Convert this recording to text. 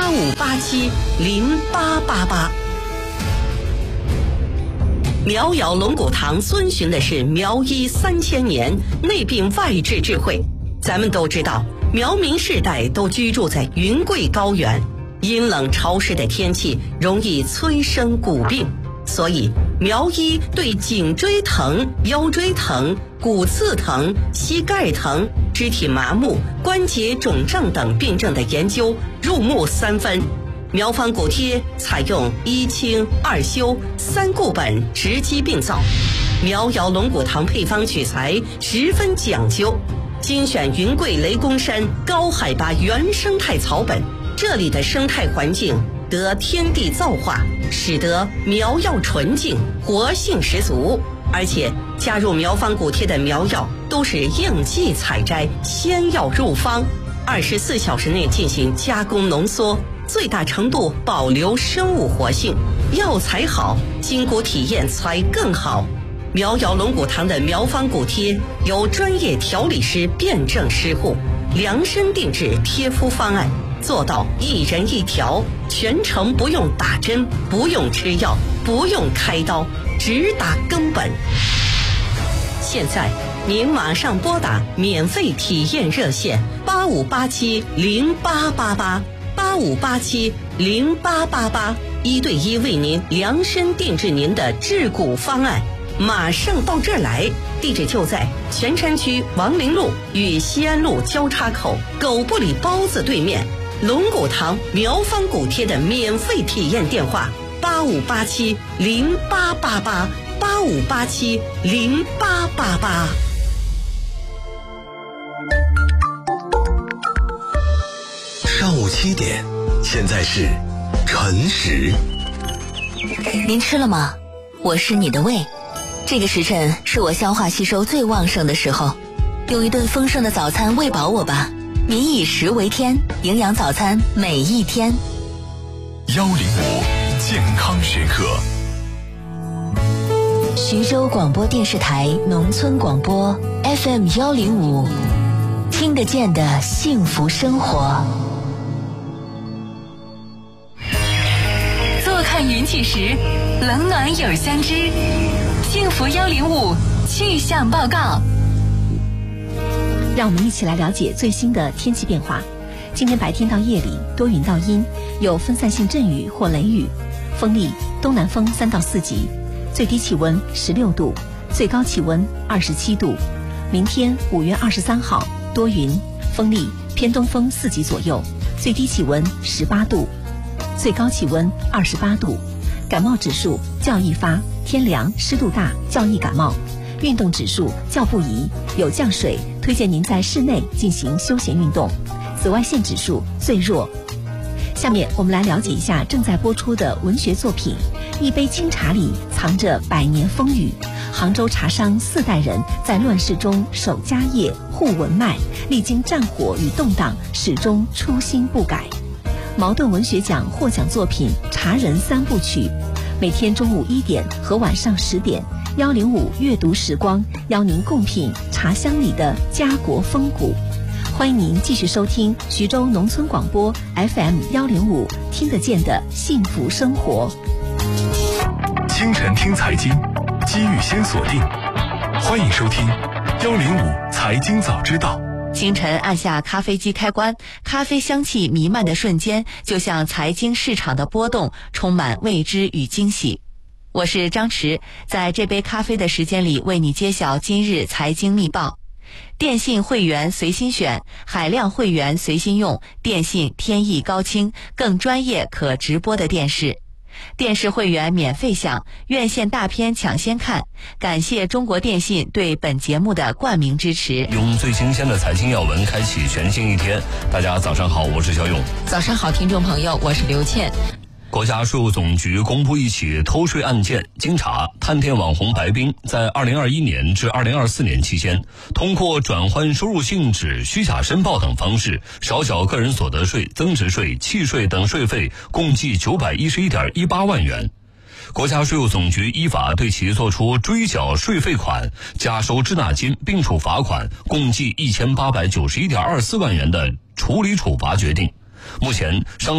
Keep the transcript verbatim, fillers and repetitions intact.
八五八七零八八八。苗瑶龙骨堂遵循的是苗医三千年内病外治智慧。咱们都知道，苗民世代都居住在云贵高原，阴冷潮湿的天气容易催生骨病，所以苗医对颈椎疼、腰椎疼、骨刺疼、膝盖疼、肢体麻木、关节肿胀等病症的研究入木三分。苗方骨贴采用一清二修三固本直击病灶，苗瑶龙骨堂配方取材十分讲究，精选云贵雷公山高海拔原生态草本，这里的生态环境得天地造化，使得苗药纯净，活性十足。而且加入苗方骨贴的苗药都是应季采摘，鲜药入方，二十四小时内进行加工浓缩，最大程度保留生物活性。药材好，筋骨体验才更好。苗瑶龙骨堂的苗方骨贴由专业调理师辨证施护，量身定制贴敷方案，做到一人一条，全程不用打针，不用吃药，不用开刀，直达根本。现在您马上拨打免费体验热线八五八七零八八八八五八七零八八八，一对一为您量身定制您的治骨方案，马上到这儿来。地址就在泉山区王陵路与西安路交叉口狗不理包子对面。龙骨堂苗方骨贴的免费体验电话八五八七零八八八八五八七零八八八。 上午七点，现在是晨时。 您吃了吗？我是你的胃。这个时辰是我消化吸收最旺盛的时候，用一顿丰盛的早餐喂饱我吧。民以食为天，营养早餐每一天。 幺零五健康时刻。 徐州广播电视台农村广播 F M 幺零五，听得见的幸福生活。 坐看云起时，冷暖有相知。幸福幺零五气象报告。 让我们一起来了解最新的天气变化。今天白天到夜里多云到阴，有分散性阵雨或雷雨，风力东南风三到四级，最低气温十六度，最高气温二十七度。明天五月二十三号多云，风力偏东风四级左右，最低气温十八度，最高气温二十八度。感冒指数较易发，天凉湿度大较易感冒。运动指数较不宜，有降水，推荐您在室内进行休闲运动。紫外线指数最弱。下面我们来了解一下正在播出的文学作品《一杯清茶里藏着百年风雨》。杭州茶商四代人在乱世中守家业、护文脉，历经战火与动荡，始终初心不改。茅盾文学奖获奖作品《茶人三部曲》，每天中午一点和晚上十点。幺零五阅读时光，邀您共品茶香里的家国风骨。欢迎您继续收听徐州农村广播 F M 幺零五，听得见的幸福生活。 清晨听财经，机遇先锁定。欢迎收听幺零五财经早知道。 清晨按下咖啡机开关，咖啡香气弥漫的瞬间，就像财经市场的波动，充满未知与惊喜。我是张弛，在这杯咖啡的时间里为你揭晓今日财经密报。电信会员随心选，海量会员随心用，电信天翼高清，更专业可直播的电视。电视会员免费享，院线大片抢先看。感谢中国电信对本节目的冠名支持。 用最新鲜的财经要闻开启全新一天。大家早上好，我是小勇。 早上好，听众朋友，我是刘倩。 国家税务总局公布一起偷税案件，经查，探店网红白冰在二零二一年至二零二四年期间，通过转换收入性质、虚假申报等方式，少缴个人所得税、增值税、契税等税费共计九百一十一点一八万元。国家税务总局依法对其作出追缴税费款、加收滞纳金并处罚款共计一千八百九十一点二四万元的处理处罚决定。目前商